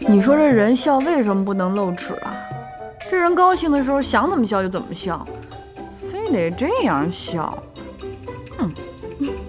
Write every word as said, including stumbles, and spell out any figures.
你说这人笑为什么不能露齿啊？这人高兴的时候想怎么笑就怎么笑，非得这样笑。